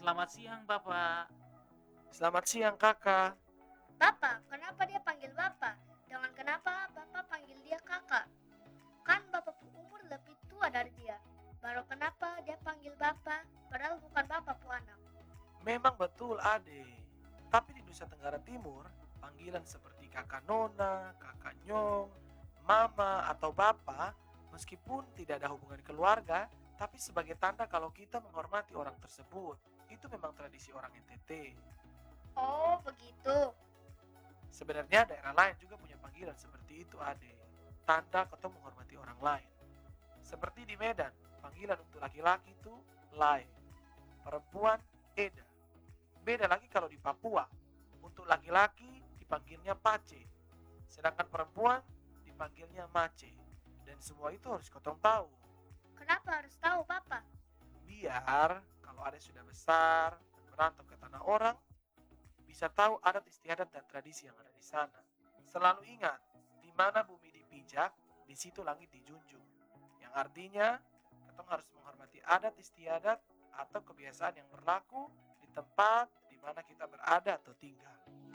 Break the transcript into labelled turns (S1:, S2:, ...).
S1: Selamat siang, Bapak.
S2: Selamat siang, Kakak.
S3: Bapak, kenapa dia panggil Bapak? Dengan kenapa Bapak panggil dia Kakak? Kan Bapak umur lebih tua dari dia. Baru kenapa dia panggil Bapak, padahal bukan Bapak anak.
S2: Memang betul, Ade. Tapi di Nusa Tenggara Timur, panggilan seperti Kakak Nona, Kakak Nyong, Mama, atau Bapak, meskipun tidak ada hubungan keluarga, tapi sebagai tanda kalau kita menghormati orang tersebut. Itu memang tradisi orang NTT.
S3: Oh, begitu.
S2: Sebenarnya daerah lain juga punya panggilan seperti itu, Ade. Tanda ketemu menghormati orang lain. Seperti di Medan, panggilan untuk laki-laki itu Lai, perempuan Eda. Beda lagi kalau di Papua. Untuk laki-laki dipanggilnya Pace, sedangkan perempuan dipanggilnya Mace. Dan semua itu harus kotong tahu.
S3: Kenapa harus tahu Bapak?
S2: Biar kalau ada sudah besar dan merantau ke tanah orang, bisa tahu adat istiadat dan tradisi yang ada di sana. Selalu ingat, di mana bumi dipijak, di situ langit dijunjung. Yang artinya, kita harus menghormati adat istiadat atau kebiasaan yang berlaku di tempat di mana kita berada atau tinggal.